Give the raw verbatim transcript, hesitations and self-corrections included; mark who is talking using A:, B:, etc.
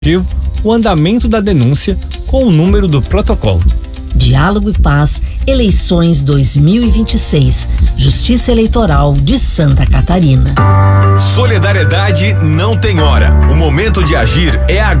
A: o andamento da denúncia com o número do protocolo.
B: Diálogo e Paz, eleições dois mil e vinte e seis, Justiça Eleitoral de Santa Catarina.
C: Solidariedade não tem hora. O momento de agir é agora.